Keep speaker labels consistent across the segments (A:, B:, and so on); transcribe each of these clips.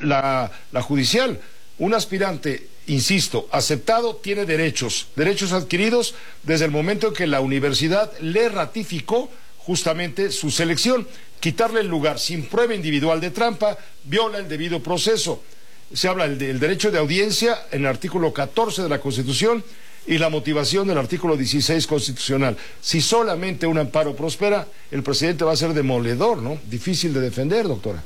A: la judicial. Un aspirante, insisto, aceptado, tiene derechos adquiridos desde el momento en que la universidad le ratificó justamente su selección. Quitarle el lugar sin prueba individual de trampa viola el debido proceso. Se habla del derecho de audiencia en el artículo 14 de la Constitución y la motivación del artículo 16 constitucional. Si solamente un amparo prospera, el presidente va a ser demoledor, ¿no? Difícil de defender, doctora.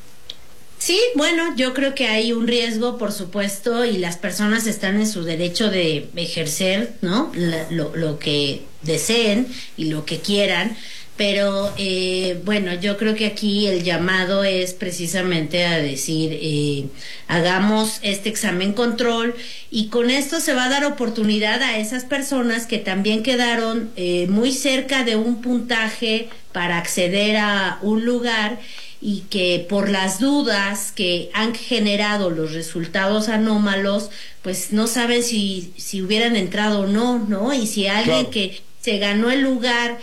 B: Sí, bueno, yo creo que hay un riesgo, por supuesto, y las personas están en su derecho de ejercer, ¿no? Lo que deseen y lo que quieran. Pero bueno, yo creo que aquí el llamado es precisamente a decir, hagamos este examen control, y con esto se va a dar oportunidad a esas personas que también quedaron muy cerca de un puntaje para acceder a un lugar, y que por las dudas que han generado los resultados anómalos, pues no saben si hubieran entrado o no, ¿no? Y si alguien
A: Claro.
B: que se ganó el lugar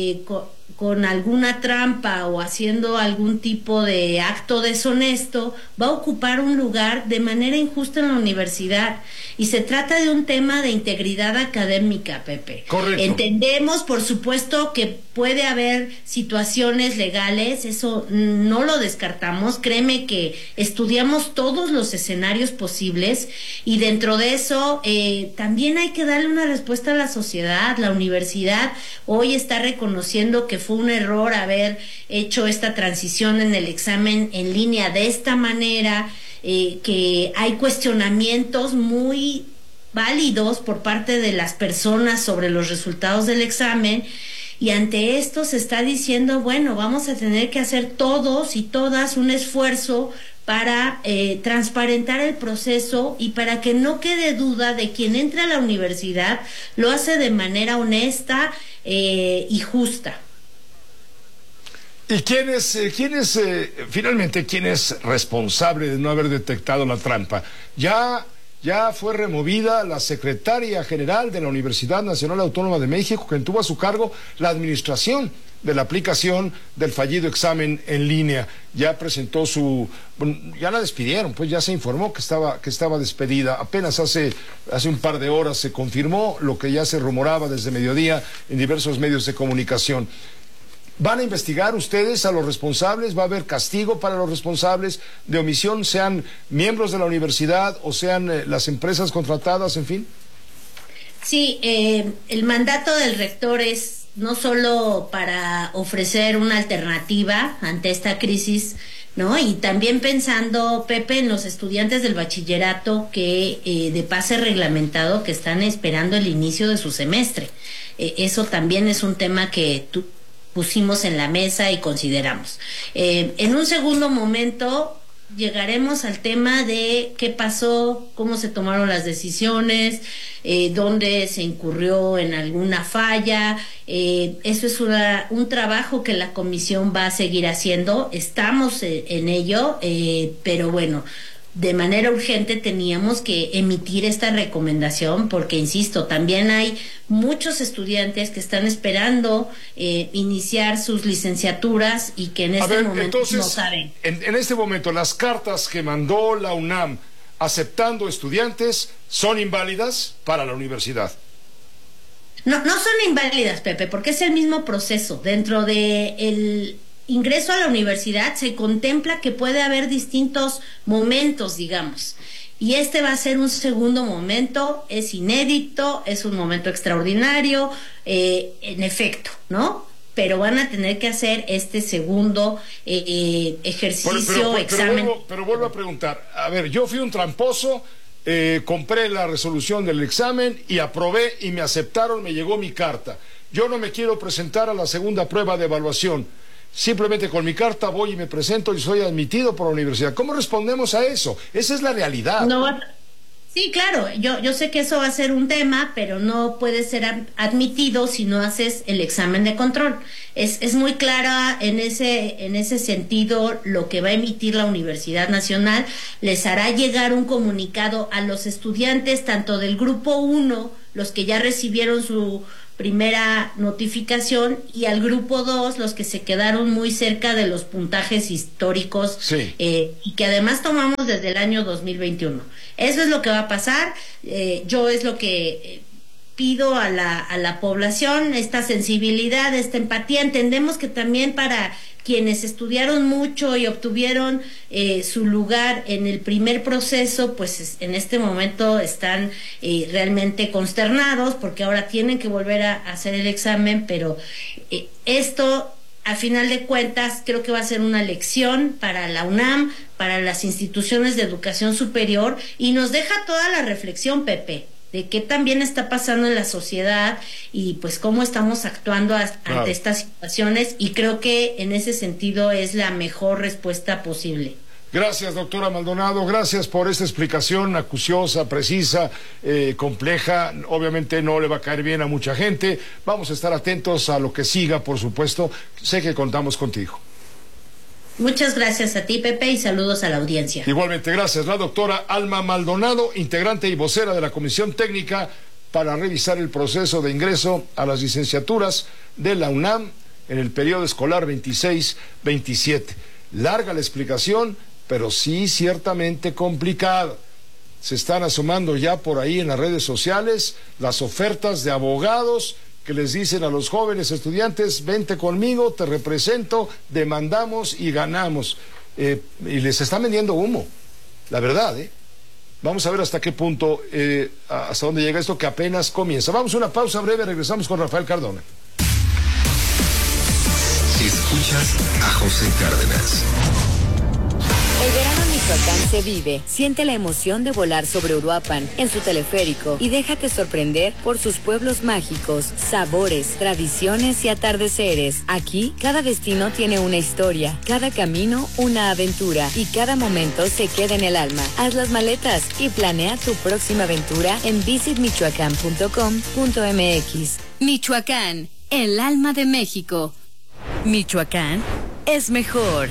B: con alguna trampa o haciendo algún tipo de acto deshonesto, va a ocupar un lugar de manera injusta en la universidad. Y se trata de un tema de integridad académica, Pepe.
A: Correcto.
B: Entendemos, por supuesto, que puede haber situaciones legales, eso no lo descartamos. Créeme que estudiamos todos los escenarios posibles, y dentro de eso también hay que darle una respuesta a la sociedad. La universidad hoy está reconociendo que fue un error haber hecho esta transición en el examen en línea de esta manera, que hay cuestionamientos muy válidos por parte de las personas sobre los resultados del examen, y ante esto se está diciendo, bueno, vamos a tener que hacer todos y todas un esfuerzo para transparentar el proceso, y para que no quede duda de quien entra a la universidad lo hace de manera honesta y justa.
A: ¿Y finalmente, quién es responsable de no haber detectado la trampa? Ya fue removida la secretaria general de la Universidad Nacional Autónoma de México, quien tuvo a su cargo la administración de la aplicación del fallido examen en línea. Ya presentó ya la despidieron, pues ya se informó que estaba despedida. Apenas hace un par de horas se confirmó lo que ya se rumoraba desde mediodía en diversos medios de comunicación. ¿Van a investigar ustedes a los responsables? ¿Va a haber castigo para los responsables de omisión, sean miembros de la universidad o sean las empresas contratadas, en fin?
B: Sí, el mandato del rector es no solo para ofrecer una alternativa ante esta crisis, ¿no? Y también pensando, Pepe, en los estudiantes del bachillerato que de pase reglamentado, que están esperando el inicio de su semestre. Eso también es un tema que pusimos en la mesa y consideramos. En un segundo momento llegaremos al tema de qué pasó, cómo se tomaron las decisiones, dónde se incurrió en alguna falla. Eso es un trabajo que la comisión va a seguir haciendo. Estamos en ello, pero bueno, de manera urgente teníamos que emitir esta recomendación, porque, insisto, también hay muchos estudiantes que están esperando iniciar sus licenciaturas y que en este momento
A: entonces,
B: no saben.
A: En este momento, las cartas que mandó la UNAM aceptando estudiantes son inválidas para la universidad.
B: No, no son inválidas, Pepe, porque es el mismo proceso. Dentro de el ingreso a la universidad se contempla que puede haber distintos momentos, digamos, y este va a ser un segundo momento. Es inédito, es un momento extraordinario, en efecto, ¿no? Pero van a tener que hacer este segundo ejercicio, examen.
A: Pero vuelvo a preguntar, a ver, yo fui un tramposo, compré la resolución del examen y aprobé y me aceptaron, me llegó mi carta. Yo no me quiero presentar a la segunda prueba de evaluación. Simplemente con mi carta voy y me presento y soy admitido por la universidad. ¿Cómo respondemos a eso? Esa es la realidad.
B: No, sí, claro, yo sé que eso va a ser un tema, pero no puede ser admitido si no haces el examen de control. Es muy clara en ese sentido lo que va a emitir la Universidad Nacional. Les hará llegar un comunicado a los estudiantes, tanto del grupo 1, los que ya recibieron su primera notificación, y al grupo 2, los que se quedaron muy cerca de los puntajes históricos,
A: sí.
B: Y que además tomamos desde el año 2021. Eso es lo que va a pasar. Yo es lo que pido a la población, esta sensibilidad, esta empatía. Entendemos que también para quienes estudiaron mucho y obtuvieron su lugar en el primer proceso, pues en este momento están realmente consternados porque ahora tienen que volver a hacer el examen, pero esto, a final de cuentas, creo que va a ser una lección para la UNAM, para las instituciones de educación superior, y nos deja toda la reflexión, Pepe, de qué también está pasando en la sociedad y pues cómo estamos actuando ante estas situaciones, y creo que en ese sentido es la mejor respuesta posible.
A: Gracias, doctora Maldonado, gracias por esta explicación acuciosa, precisa, compleja. Obviamente no le va a caer bien a mucha gente. Vamos a estar atentos a lo que siga, por supuesto. Sé que contamos contigo.
B: Muchas gracias a ti, Pepe, y saludos a la audiencia.
A: Igualmente, gracias. La doctora Alma Maldonado, integrante y vocera de la Comisión Técnica para revisar el proceso de ingreso a las licenciaturas de la UNAM en el periodo escolar 26-27. Larga la explicación, pero sí ciertamente complicada. Se están asomando ya por ahí en las redes sociales las ofertas de abogados que les dicen a los jóvenes estudiantes: vente conmigo, te represento, demandamos y ganamos. Y les están vendiendo humo, la verdad, Vamos a ver hasta qué punto, hasta dónde llega esto, que apenas comienza. Vamos a una pausa breve, regresamos con Rafael Cardona.
C: Escuchas a José Cárdenas.
D: El verano en Michoacán se vive. Siente la emoción de volar sobre Uruapan en su teleférico y déjate sorprender por sus pueblos mágicos, sabores, tradiciones y atardeceres. Aquí, cada destino tiene una historia, cada camino una aventura y cada momento se queda en el alma. Haz las maletas y planea tu próxima aventura en visitmichoacán.com.mx. Michoacán, el alma de México. Michoacán es mejor.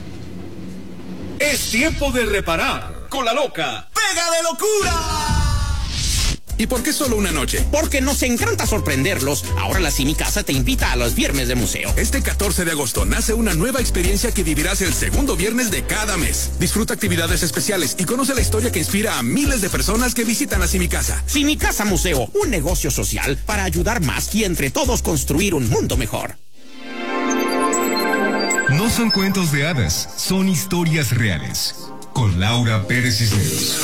E: Es tiempo de reparar con la loca Pega de Locura.
F: ¿Y por qué solo una noche?
E: Porque nos encanta sorprenderlos. Ahora la Simi Casa te invita a los viernes de museo.
F: Este 14 de agosto nace una nueva experiencia que vivirás el segundo viernes de cada mes. Disfruta actividades especiales y conoce la historia que inspira a miles de personas que visitan la Simi Casa.
E: Simi Casa Museo, un negocio social para ayudar más y entre todos construir un mundo mejor.
C: No son cuentos de hadas, son historias reales. Con Laura Pérez Cisneros.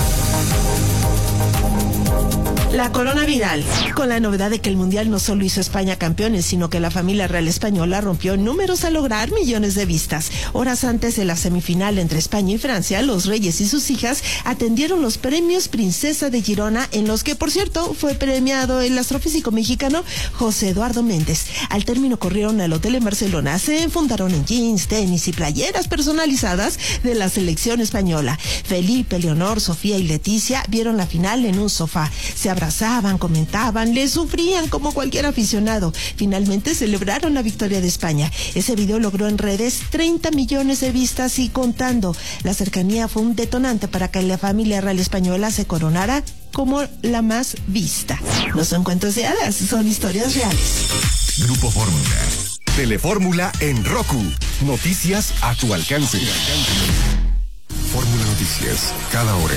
G: La corona viral, con la novedad de que el Mundial no solo hizo España campeones, sino que la familia real española rompió números al lograr millones de vistas. Horas antes de la semifinal entre España y Francia, los reyes y sus hijas atendieron los premios Princesa de Girona, en los que, por cierto, fue premiado el astrofísico mexicano José Eduardo Méndez. Al término corrieron al hotel en Barcelona, se enfundaron en jeans, tenis y playeras personalizadas de la selección española. Felipe, Leonor, Sofía y Leticia vieron la final en un sofá. Se abrazaban, comentaban, le sufrían como cualquier aficionado. Finalmente celebraron la victoria de España. Ese video logró en redes 30 millones de vistas y contando. La cercanía fue un detonante para que la familia real española se coronara como la más vista. No son cuentos de hadas, son historias reales.
C: Grupo Fórmula. Telefórmula en Roku. Noticias a tu alcance. Fórmula Noticias, cada hora.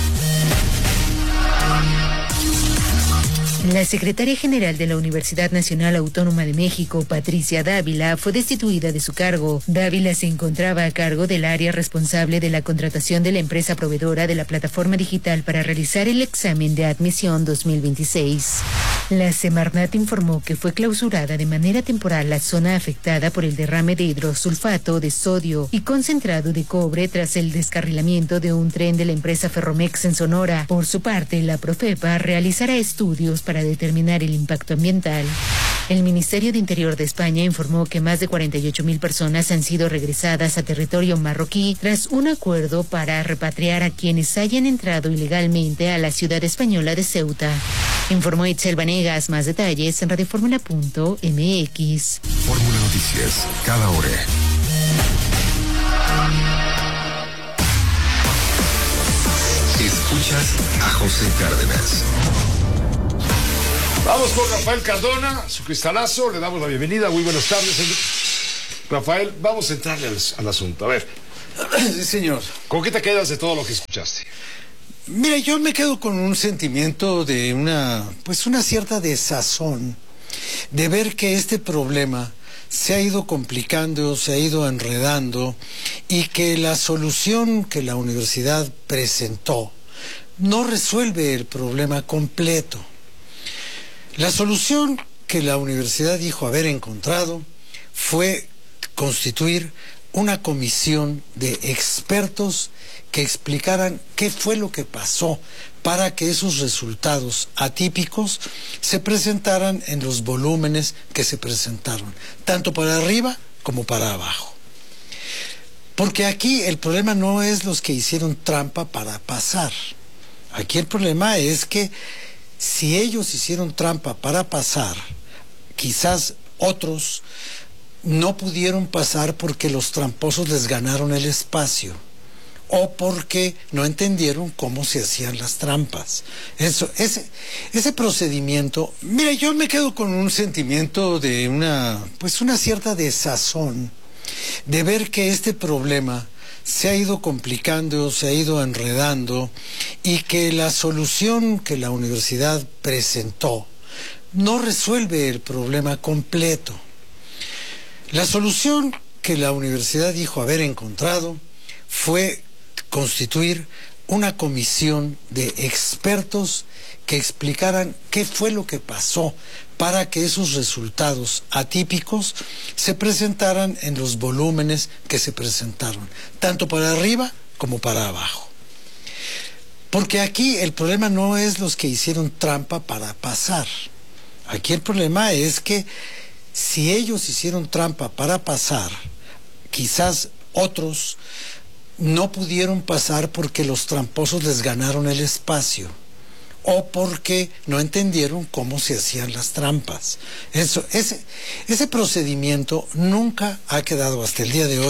H: La secretaria general de la Universidad Nacional Autónoma de México, Patricia Dávila, fue destituida de su cargo. Dávila se encontraba a cargo del área responsable de la contratación de la empresa proveedora de la plataforma digital para realizar el examen de admisión 2026. La Semarnat informó que fue clausurada de manera temporal la zona afectada por el derrame de hidrosulfato de sodio y concentrado de cobre tras el descarrilamiento de un tren de la empresa Ferromex en Sonora. Por su parte, la Profepa realizará estudios para determinar el impacto ambiental. El Ministerio de Interior de España informó que más de 48,000 personas han sido regresadas a territorio marroquí tras un acuerdo para repatriar a quienes hayan entrado ilegalmente a la ciudad española de Ceuta. Informó Itzel Vanegas. Más detalles en radioformula.mx.
C: Fórmula Noticias, cada hora. Escuchas a José Cárdenas.
A: Vamos con Rafael Cardona, su cristalazo, le damos la bienvenida. Muy buenas tardes, señor. Rafael, vamos a entrarle al asunto. A ver.
I: Sí, señor.
A: ¿Con qué te quedas de todo lo que escuchaste?
I: Mira, yo me quedo con un sentimiento de una cierta desazón de ver que este problema se ha ido complicando, se ha ido enredando y que la solución que la universidad presentó no resuelve el problema completo. La solución que la universidad dijo haber encontrado fue constituir una comisión de expertos que explicaran qué fue lo que pasó para que esos resultados atípicos se presentaran en los volúmenes que se presentaron, tanto para arriba como para abajo. Porque aquí el problema no es los que hicieron trampa para pasar. Aquí el problema es que si ellos hicieron trampa para pasar, quizás otros no pudieron pasar porque los tramposos les ganaron el espacio o porque no entendieron cómo se hacían las trampas. Ese procedimiento, mira, yo me quedo con un sentimiento de una cierta desazón de ver que este problema se ha ido complicando, se ha ido enredando y que la solución que la universidad presentó no resuelve el problema completo. La solución que la universidad dijo haber encontrado fue constituir una comisión de expertos que explicaran qué fue lo que pasó para que esos resultados atípicos se presentaran en los volúmenes que se presentaron, tanto para arriba como para abajo. Porque aquí el problema no es los que hicieron trampa para pasar. Aquí el problema es que si ellos hicieron trampa para pasar, quizás otros no pudieron pasar porque los tramposos les ganaron el espacio o porque no entendieron cómo se hacían las trampas. Ese procedimiento nunca ha quedado hasta el día de hoy